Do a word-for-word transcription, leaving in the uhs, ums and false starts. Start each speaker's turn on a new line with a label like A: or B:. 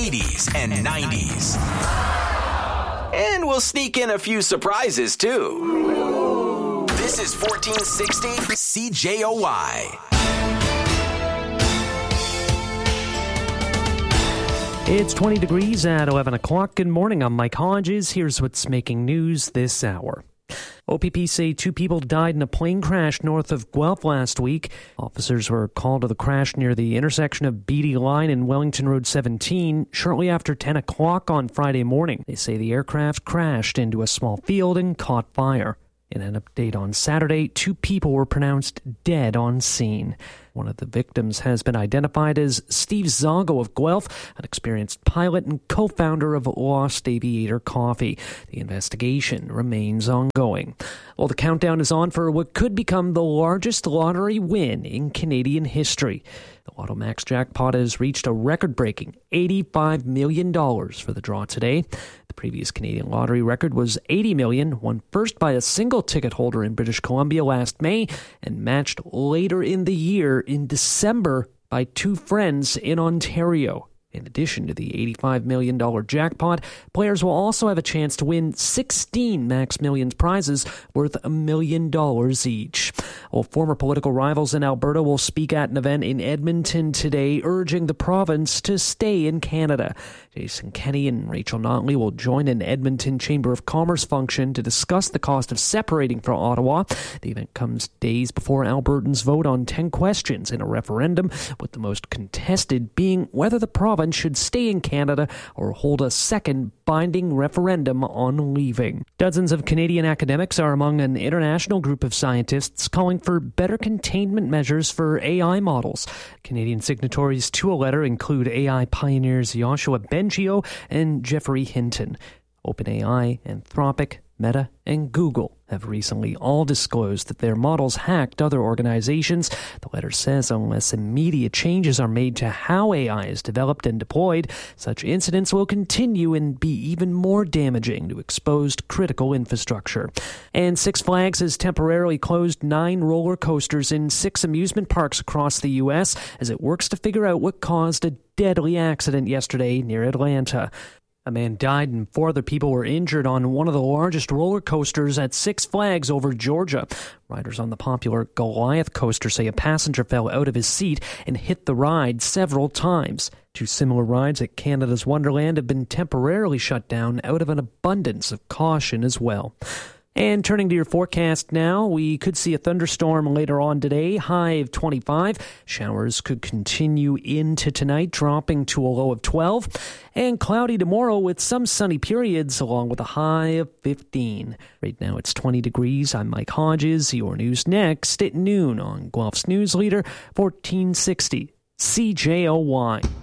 A: eighties and nineties. And we'll sneak in a few surprises, too. This is fourteen sixty C J O Y.
B: It's twenty degrees at eleven o'clock. Good morning, I'm Mike Hodges. Here's what's making news this hour. O P P say two people died in a plane crash north of Guelph last week. Officers were called to the crash near the intersection of Beatty Line and Wellington Road seventeen shortly after ten o'clock on Friday morning. They say the aircraft crashed into a small field and caught fire. In an update on Saturday, two people were pronounced dead on scene. One of the victims has been identified as Steve Zago of Guelph, an experienced pilot and co-founder of Lost Aviator Coffee. The investigation remains ongoing. Well, the countdown is on for what could become the largest lottery win in Canadian history. The Lotto Max jackpot has reached a record-breaking eighty-five million dollars for the draw today. The previous Canadian lottery record was eighty million dollars, won first by a single ticket holder in British Columbia last May and matched later in the year in December by two friends in Ontario. In addition to the eighty-five million dollars jackpot, players will also have a chance to win sixteen Max Millions prizes worth a million dollars each. Well, former political rivals in Alberta will speak at an event in Edmonton today, urging the province to stay in Canada. Jason Kenney and Rachel Notley will join an Edmonton Chamber of Commerce function to discuss the cost of separating from Ottawa. The event comes days before Albertans vote on ten questions in a referendum, with the most contested being whether the province should stay in Canada or hold a second binding referendum on leaving. Dozens of Canadian academics are among an international group of scientists calling for better containment measures for A I models. Canadian signatories to a letter include A I pioneers Yoshua Bengio and Geoffrey Hinton. OpenAI, Anthropic, Meta, and Google have recently all disclosed that their models hacked other organizations. The letter says unless immediate changes are made to how A I is developed and deployed, such incidents will continue and be even more damaging to exposed critical infrastructure. And Six Flags has temporarily closed nine roller coasters in six amusement parks across the U S as it works to figure out what caused a deadly accident yesterday near Atlanta. A man died and four other people were injured on one of the largest roller coasters at Six Flags over Georgia. Riders on the popular Goliath coaster say a passenger fell out of his seat and hit the ride several times. Two similar rides at Canada's Wonderland have been temporarily shut down out of an abundance of caution as well. And turning to your forecast now, we could see a thunderstorm later on today, high of twenty-five. Showers could continue into tonight, dropping to a low of twelve. And cloudy tomorrow with some sunny periods, along with a high of fifteen. Right now it's twenty degrees. I'm Mike Hodges. Your news next at noon on Guelph's News Leader, fourteen sixty C J O Y.